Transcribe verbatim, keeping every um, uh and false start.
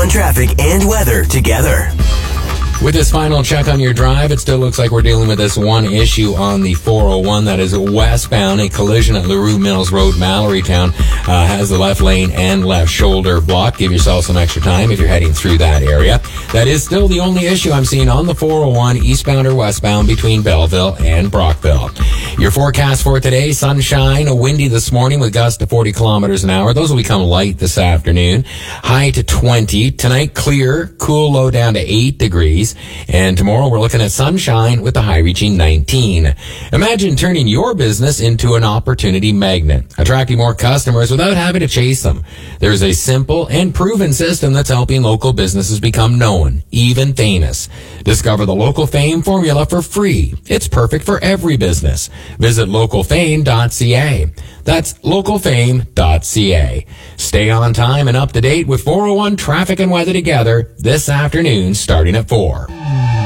one traffic and weather together. With this final check on your drive, it still looks like we're dealing with this one issue on the four oh one that is westbound. A collision at LaRue Mills Road, Mallorytown, uh, has the left lane and left shoulder blocked. Give yourself some extra time if you're heading through that area. That is still the only issue I'm seeing on the four oh one, eastbound or westbound, between Belleville and Brockville. Your forecast for today: sunshine, windy this morning with gusts to forty kilometers an hour. Those will become light this afternoon. High to twenty. Tonight, clear, cool low down to eight degrees. And tomorrow we're looking at sunshine with the high reaching nineteen. Imagine turning your business into an opportunity magnet, attracting more customers without having to chase them. There's a simple and proven system that's helping local businesses become known, even famous. Discover the Local Fame formula for free. It's perfect for every business. Visit local fame dot c a. That's local fame dot c a. Stay on time and up to date with four oh one traffic and weather together this afternoon starting at four.